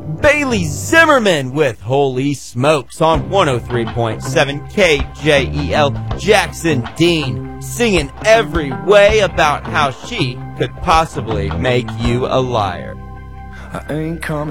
Bailey Zimmerman with Holy Smokes on 103.7 KJEL. Jackson Dean singing every way about how she could possibly make you a liar. I ain't coming.